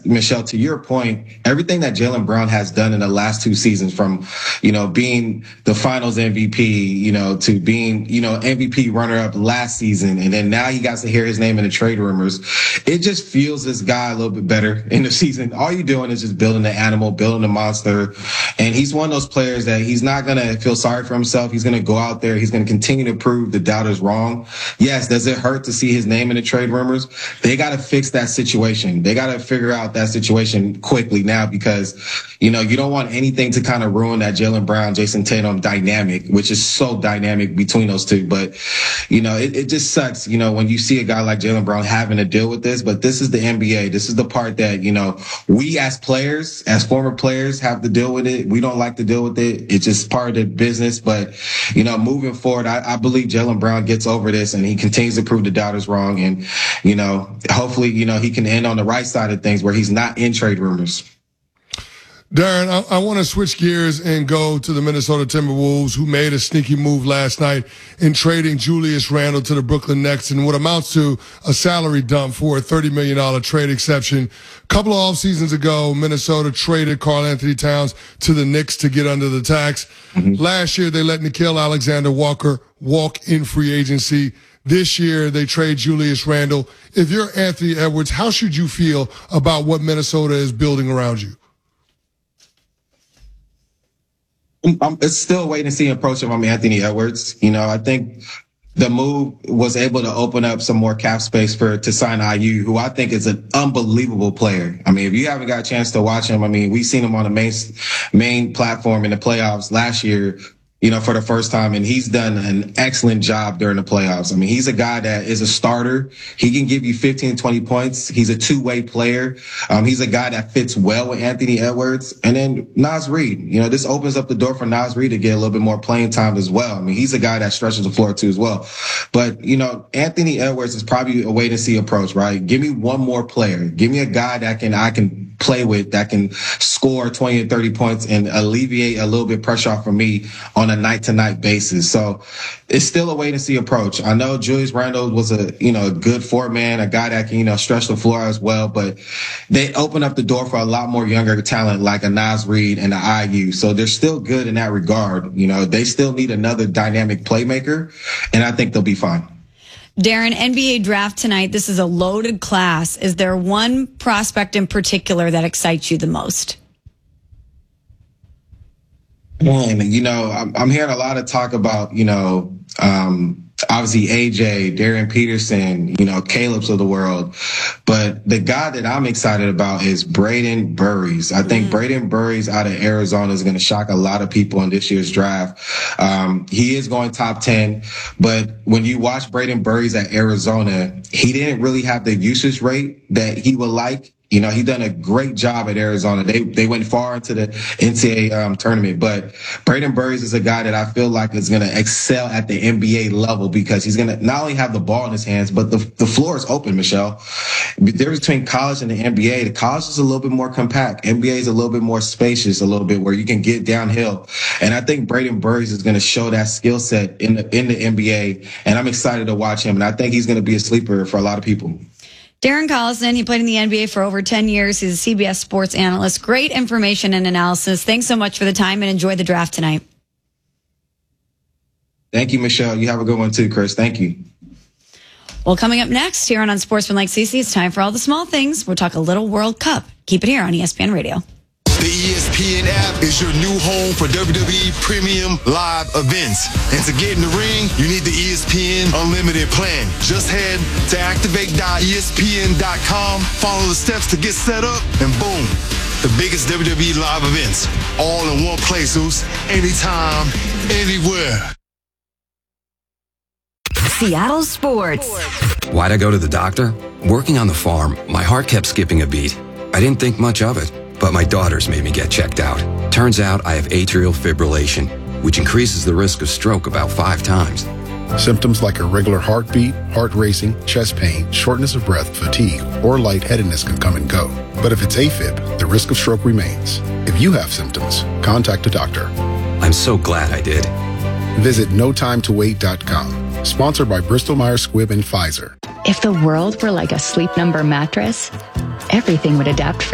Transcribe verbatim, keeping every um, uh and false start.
Michelle, to your point, everything that Jaylen Brown has done in the last two seasons, from, you know, being the finals M V P, you know, to being, you know, M V P runner up last season. And then now he got to hear his name in the trade rumors. It just fuels this guy a little bit better in the season. All you're doing is just building the animal, building the monster. And he's one of those players that he's not going to feel sorry for himself. He's going to go out there. He's going to continue to prove the doubters wrong. Yes. Does it hurt to see his name in the trade rumors? They got to fix that situation. They got to figure out that situation quickly now, because, you know, you don't want anything to kind of ruin that Jaylen Brown, Jason Tatum dynamic, which is so dynamic between those two. But, you know, it, it just sucks, you know, when you see a guy like Jaylen Brown having to deal with this. But this is the N B A. This is the part that, you know, we as players, as former players, have to deal with it. We don't like to deal with it. It's just part of the business. But, you know, moving forward, I, I believe Jaylen Brown gets over this and he continues to prove the doubters wrong. And, you know, hopefully, you know, he can end on the right side of things where he's not in trade rumors. Darren, I, I want to switch gears and go to the Minnesota Timberwolves, who made a sneaky move last night in trading Julius Randle to the Brooklyn Nets in what amounts to a salary dump for a thirty million dollars trade exception. A couple of off seasons ago, Minnesota traded Karl-Anthony Towns to the Knicks to get under the tax. Mm-hmm. Last year, they let Nickeil Alexander-Walker walk in free agency. This year, they trade Julius Randle. If you're Anthony Edwards, how should you feel about what Minnesota is building around you? I'm, it's still a wait and see approach from Anthony Edwards. You know, I think the move was able to open up some more cap space for to sign I U, who I think is an unbelievable player. I mean, if you haven't got a chance to watch him, I mean, we've seen him on the main main platform in the playoffs last year, you know, for the first time, and he's done an excellent job during the playoffs. I mean, he's a guy that is a starter. He can give you fifteen, twenty points. He's a two-way player. Um, he's a guy that fits well with Anthony Edwards. And then Naz Reid, you know, this opens up the door for Naz Reid to get a little bit more playing time as well. I mean, he's a guy that stretches the floor too as well. But, you know, Anthony Edwards is probably a wait-and-see approach, right? Give me one more player. Give me a guy that can I can play with, that can score twenty and thirty points and alleviate a little bit pressure off of me on a night-to-night basis. So it's still a wait-and-see approach. I know Julius Randle was a, you know, a good four man, a guy that can, you know, stretch the floor as well, but they open up the door for a lot more younger talent like a Naz Reid and an I U. So they're still good in that regard. You know, they still need another dynamic playmaker, and I think they'll be fine. Darren, N B A draft tonight. This is a loaded class. Is there one prospect in particular that excites you the most? Man, you know, I'm, I'm hearing a lot of talk about, you know, um, obviously A J, Darren Peterson, you know, Caleb's of the world. But the guy that I'm excited about is Braden Burries. I think mm. Braden Burries out of Arizona is going to shock a lot of people in this year's draft. Um, he is going top ten, but when you watch Braden Burries at Arizona, he didn't really have the usage rate that he would like. You know, he done a great job at Arizona. They they went far into the N C double A um, tournament. But Braden Burries is a guy that I feel like is going to excel at the N B A level, because he's going to not only have the ball in his hands, but the the floor is open, Michelle. The difference between college and the N B A, the college is a little bit more compact. N B A is a little bit more spacious, a little bit where you can get downhill. And I think Braden Burries is going to show that skill set in the in the N B A. And I'm excited to watch him. And I think he's going to be a sleeper for a lot of people. Darren Collison, he played in the N B A for over ten years. He's a C B S sports analyst. Great information and analysis. Thanks so much for the time, and enjoy the draft tonight. Thank you, Michelle. You have a good one too, Chris. Thank you. Well, coming up next here on Unsportsmanlike C C, it's time for all the small things. We'll talk a little World Cup. Keep it here on E S P N Radio. The E S P N app is your new home for W W E Premium Live events. And to get in the ring, you need the E S P N Unlimited plan. Just head to activate dot E S P N dot com, follow the steps to get set up, and boom, the biggest W W E live events, all in one place, Zeus, anytime, anywhere. Seattle Sports. Why'd I go to the doctor? Working on the farm, my heart kept skipping a beat. I didn't think much of it, but my daughters made me get checked out. Turns out I have atrial fibrillation, which increases the risk of stroke about five times. Symptoms like irregular heartbeat, heart racing, chest pain, shortness of breath, fatigue, or lightheadedness can come and go. But if it's AFib, the risk of stroke remains. If you have symptoms, contact a doctor. I'm so glad I did. Visit no time to wait dot com. Sponsored by Bristol Myers Squibb and Pfizer. If the world were like a Sleep Number mattress, everything would adapt for